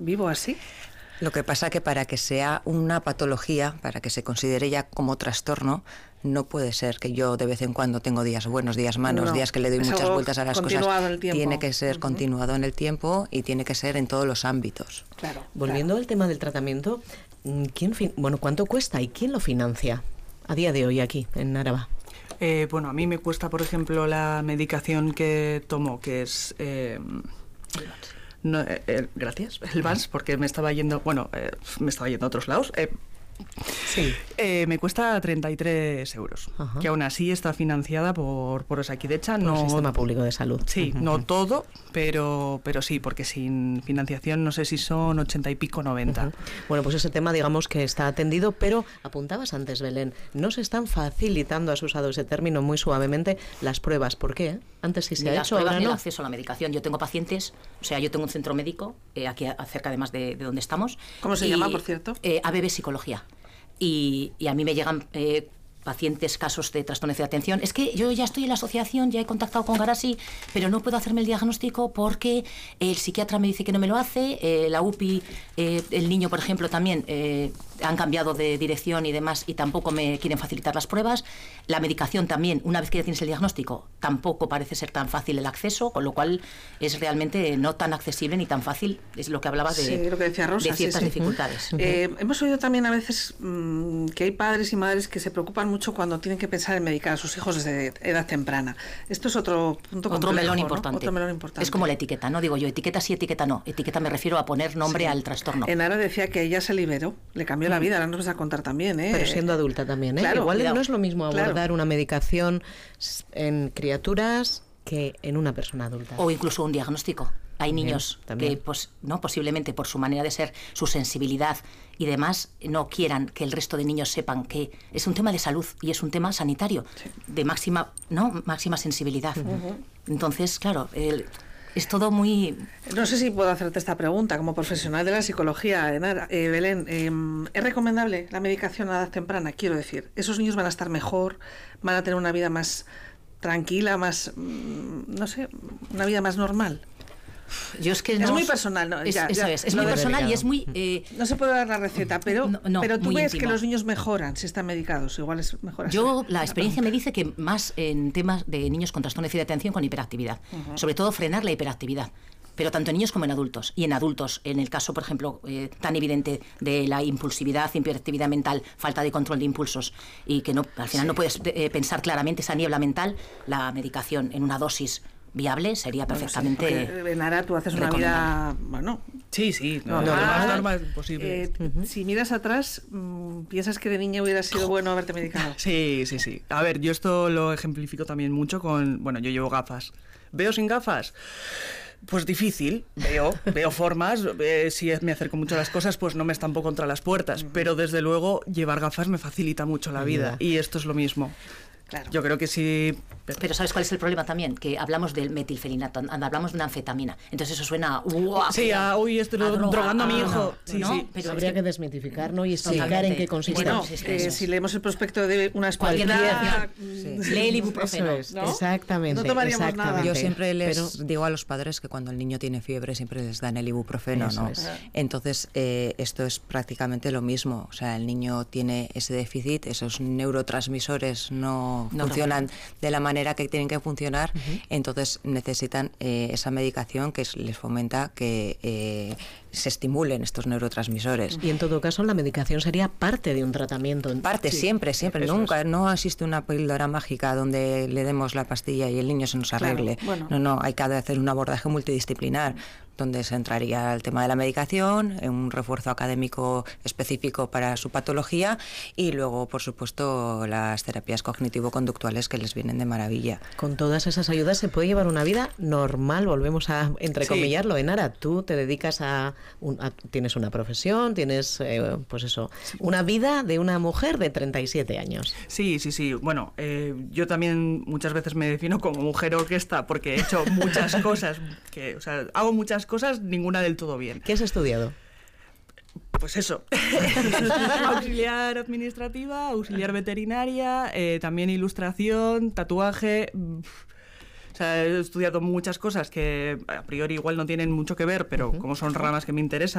vivo así. Lo que pasa que para que sea una patología, para que se considere ya como trastorno, no puede ser que yo de vez en cuando tengo días buenos, días malos, días que le doy muchas vueltas a las cosas. Tiene que ser continuado en el tiempo y tiene que ser en todos los ámbitos. Claro. Volviendo al tema del tratamiento, ¿cuánto cuesta y quién lo financia a día de hoy aquí en Araba? Bueno, a mí me cuesta, por ejemplo, la medicación que tomo, que es... gracias, el VANS, porque me estaba yendo a otros lados. Sí. Me cuesta 33 euros, que aún así está financiada por Osakidetza. No, el Sistema Público de Salud. Sí, no todo, pero sí, porque sin financiación no sé si son 80 y pico, 90. Bueno, pues ese tema digamos que está atendido, pero apuntabas antes, Belén, no se están facilitando, has usado ese término muy suavemente, las pruebas. ¿Por qué? Antes sí se ha hecho, ahora no. El acceso a la medicación. Yo tengo pacientes, yo tengo un centro médico aquí cerca además de donde estamos. ¿Cómo se llama, por cierto? ABB Psicología. Y a mí me llegan pacientes, casos de trastorno de atención. Es que yo ya estoy en la asociación, ya he contactado con Garasi, pero no puedo hacerme el diagnóstico porque el psiquiatra me dice que no me lo hace, la UPI, el niño, por ejemplo, también han cambiado de dirección y demás y tampoco me quieren facilitar las pruebas. La medicación también, una vez que ya tienes el diagnóstico, tampoco parece ser tan fácil el acceso, con lo cual es realmente no tan accesible ni tan fácil, es lo que hablabas de, lo que decía Rosa, de ciertas dificultades. Hemos oído también a veces que hay padres y madres que se preocupan mucho cuando tienen que pensar en medicar a sus hijos desde edad temprana. Esto es otro punto complejo, otro melón importante. Otro melón importante. Es como la etiqueta, no digo yo, etiqueta sí, etiqueta no. Etiqueta me refiero a poner nombre al trastorno. Enara decía que ella se liberó, le cambió la vida, ahora nos vas a contar también, Pero siendo adulta también, Claro, igual cuidado. No es lo mismo abordar una medicación en criaturas que en una persona adulta. O incluso un diagnóstico. Hay niños también. que, posiblemente por su manera de ser, su sensibilidad y demás, no quieran que el resto de niños sepan que es un tema de salud y es un tema sanitario, de máxima sensibilidad. Entonces, claro, es todo muy... No sé si puedo hacerte esta pregunta como profesional de la psicología, Enara. Belén, ¿es recomendable la medicación a edad temprana? Quiero decir, ¿esos niños van a estar mejor, van a tener una vida más tranquila, más, una vida más normal? Yo es que es muy personal, ¿no? Es muy personal y es muy... no se puede dar la receta, pero tú ves íntimo. Que los niños mejoran si están medicados, igual es mejor así. La experiencia me dice que más en temas de niños con trastorno de déficit de atención con hiperactividad, sobre todo frenar la hiperactividad, pero tanto en niños como en adultos. Y en adultos, en el caso, por ejemplo, tan evidente de la impulsividad, hiperactividad mental, falta de control de impulsos y que al final no puedes pensar claramente esa niebla mental, la medicación en una dosis viable sería perfectamente Enara, tú haces una vida, sí, lo más normal posible. Si miras atrás, ¿piensas que de niña hubiera sido bueno haberte medicado? Sí. A ver, yo esto lo ejemplifico también mucho con... Yo llevo gafas. ¿Veo sin gafas? Pues difícil, veo formas, si me acerco mucho a las cosas, pues no me estampo contra las puertas, pero desde luego llevar gafas me facilita mucho la vida y esto es lo mismo. Claro. Yo creo que sí. Pero ¿sabes cuál es el problema también? Que hablamos del metilfelinato, hablamos de una anfetamina. Entonces eso suena... estoy drogando a mi hijo. Pero habría que desmitificar, ¿no? Y explicar en qué consiste. Si leemos el prospecto de una escuela... Lee el ibuprofeno. Exactamente. No tomaríamos nada. Yo siempre les digo a los padres que cuando el niño tiene fiebre siempre les dan el ibuprofeno, ¿no? Entonces, esto es prácticamente lo mismo. O sea, el niño tiene ese déficit, esos neurotransmisores no funcionan de la manera que tienen que funcionar, entonces necesitan esa medicación que les fomenta que se estimulen estos neurotransmisores. Y en todo caso la medicación sería parte de un tratamiento. Parte, siempre, nunca. No existe una píldora mágica donde le demos la pastilla y el niño se nos arregle. No, hay que hacer un abordaje multidisciplinar donde se entraría el tema de la medicación, un refuerzo académico específico para su patología y luego, por supuesto, las terapias cognitivo-conductuales que les vienen de maravilla. Con todas esas ayudas se puede llevar una vida normal, volvemos a entrecomillarlo. Enara, tú te dedicas tienes una profesión, tienes, una vida de una mujer de 37 años. Sí. Bueno, yo también muchas veces me defino como mujer orquesta porque he hecho muchas cosas, hago muchas cosas, ninguna del todo bien. ¿Qué has estudiado? Pues eso, auxiliar administrativa, auxiliar veterinaria, también ilustración, tatuaje. He estudiado muchas cosas que a priori igual no tienen mucho que ver, pero como son ramas que me interesan,